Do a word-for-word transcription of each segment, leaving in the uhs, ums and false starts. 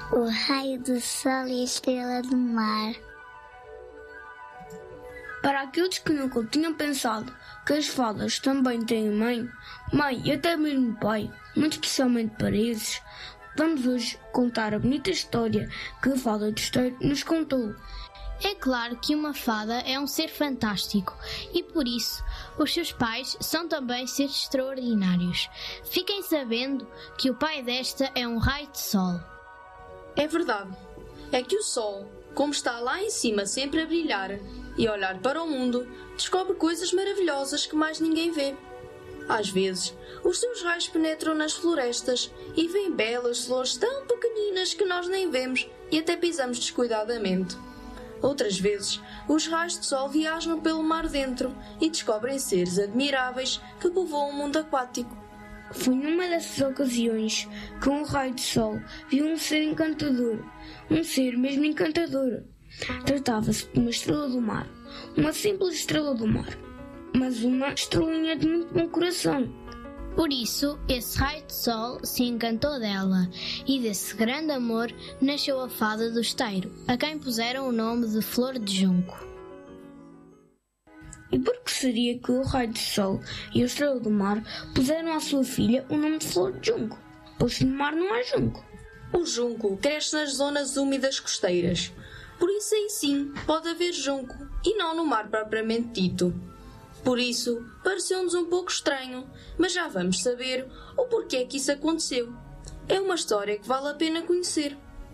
O raio do sol e a estrela do mar. Para aqueles que nunca tinham pensado que as fadas também têm mãe, mãe e até mesmo pai, muito especialmente para esses, vamos hoje contar a bonita história que a fada do esteiro nos contou. É claro que uma fada é um ser fantástico e, por isso, os seus pais são também seres extraordinários. Fiquem sabendo que o pai desta é um raio de sol. É verdade. É que o sol, como está lá em cima sempre a brilhar e a olhar para o mundo, descobre coisas maravilhosas que mais ninguém vê. Às vezes, os seus raios penetram nas florestas e vêm belas flores tão pequeninas que nós nem vemos e até pisamos descuidadamente. Outras vezes, os raios de sol viajam pelo mar dentro e descobrem seres admiráveis que povoam o mundo aquático. Foi numa dessas ocasiões que um raio de sol viu um ser encantador, um ser mesmo encantador. Tratava-se de uma estrela do mar, uma simples estrela do mar, mas uma estrelinha de muito bom coração. Por isso, esse raio de sol se encantou dela, e desse grande amor nasceu a fada do esteiro, a quem puseram o nome de Flor de Junco. E por que seria que o raio de sol e a estrela do mar puseram à sua filha o nome de Flor de Junco? Pois no mar não há junco. O junco cresce nas zonas úmidas costeiras, por isso aí sim pode haver junco, e não no mar propriamente dito. Por isso, pareceu-nos um pouco estranho, mas já vamos saber o porquê que isso aconteceu. É uma história que vale a pena conhecer.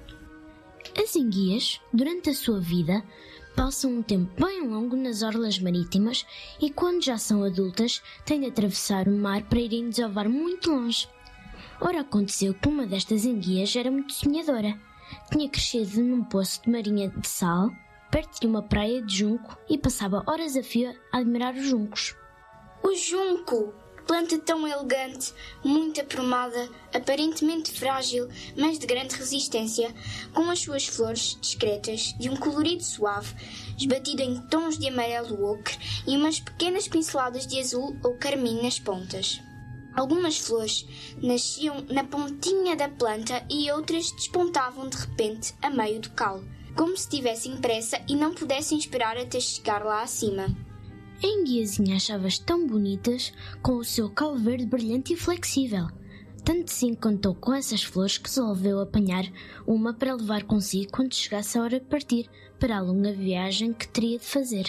As enguias, durante a sua vida, passam um tempo bem longo nas orlas marítimas e, quando já são adultas, têm de atravessar o mar para irem desovar muito longe. Ora, aconteceu que uma destas enguias era muito sonhadora. Tinha crescido num poço de marinha de sal, perto de uma praia de junco, e passava horas a fio a admirar os juncos. O junco! Planta tão elegante, muito aprumada, aparentemente frágil, mas de grande resistência, com as suas flores discretas, de um colorido suave, esbatido em tons de amarelo ocre e umas pequenas pinceladas de azul ou carmim nas pontas. Algumas flores nasciam na pontinha da planta e outras despontavam de repente a meio do caule, como se tivessem pressa e não pudessem esperar até chegar lá acima. A enguiazinha achava-as tão bonitas, com o seu caule verde brilhante e flexível. Tanto se encantou com essas flores que resolveu apanhar uma para levar consigo quando chegasse a hora de partir para a longa viagem que teria de fazer.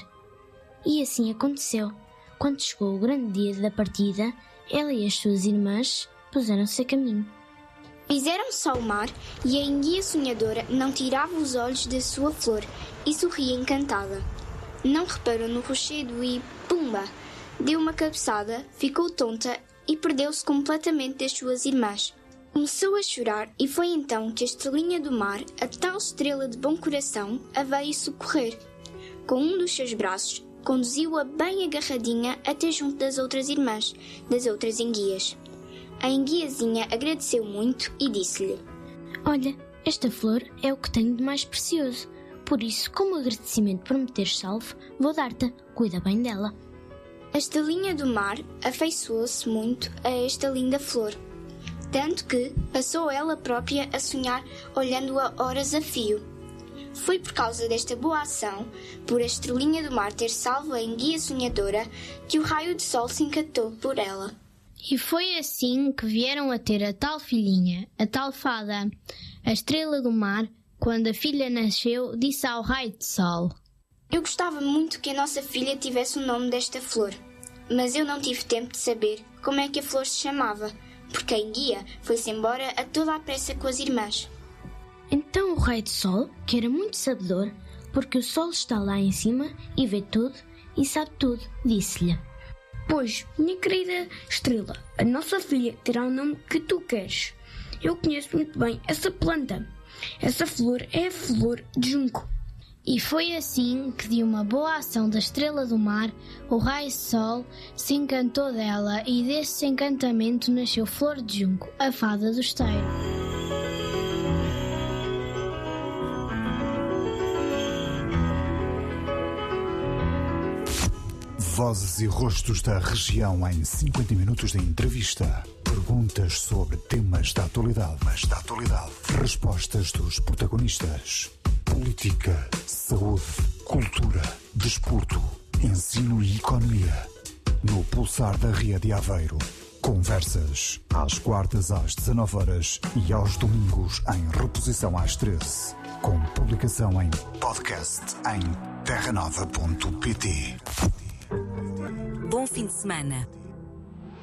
E assim aconteceu. Quando chegou o grande dia da partida, ela e as suas irmãs puseram-se a caminho. Fizeram-se ao mar e a enguia sonhadora não tirava os olhos da sua flor e sorria encantada. Não reparou no rochedo e, pumba, deu uma cabeçada, ficou tonta e perdeu-se completamente das suas irmãs. Começou a chorar e foi então que a estrelinha do mar, a tal estrela de bom coração, a veio socorrer. Com um dos seus braços, conduziu-a bem agarradinha até junto das outras irmãs, das outras enguias. A enguiazinha agradeceu muito e disse-lhe: Olha, esta flor é o que tenho de mais precioso. Por isso, como agradecimento por me teres salvo, vou dar-te. Cuida bem dela. A estrelinha do mar afeiçoou-se muito a esta linda flor, tanto que passou ela própria a sonhar olhando-a horas a fio. Foi por causa desta boa ação, por a estrelinha do mar ter salvo a enguia sonhadora, que o raio de sol se encantou por ela. E foi assim que vieram a ter a tal filhinha, a tal fada. A estrela do mar, quando a filha nasceu, disse ao raio de sol: Eu gostava muito que a nossa filha tivesse o nome desta flor, mas eu não tive tempo de saber como é que a flor se chamava, porque a enguia foi-se embora a toda a pressa com as irmãs. Então o raio de sol, que era muito sabedor, porque o sol está lá em cima e vê tudo e sabe tudo, disse-lhe: Pois, minha querida estrela, a nossa filha terá o nome que tu queres. Eu conheço muito bem essa planta. Essa flor é a flor de junco. E foi assim que, de uma boa ação da estrela do mar, o raio de sol se encantou dela, e desse encantamento nasceu Flor de Junco, a fada do esteiro. Vozes e rostos da região em cinquenta minutos de entrevista, perguntas Perguntas sobre temas da atualidade, mas da atualidade. Respostas dos protagonistas. Política, saúde, cultura, desporto, ensino e economia. No Pulsar da Ria de Aveiro. Conversas às quartas às dezanove horas e aos domingos em reposição às treze. Com publicação em podcast em terra nova ponto pt. Bom fim de semana.